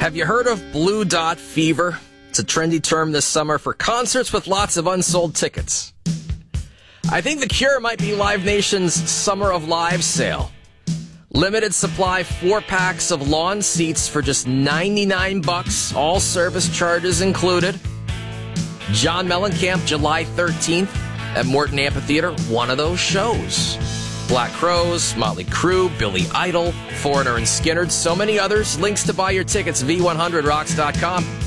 Have you heard of Blue Dot Fever? It's a trendy term this summer for concerts with lots of unsold tickets. I think the cure might be Live Nation's Summer of Live sale. Limited supply 4-packs of lawn seats for just $99, all service charges included. John Mellencamp, July 13th at Morton Amphitheater, one of those shows. Black Crowes, Motley Crue, Billy Idol, Foreigner and Skynyrd, so many others. Links to buy your tickets, v100rocks.com.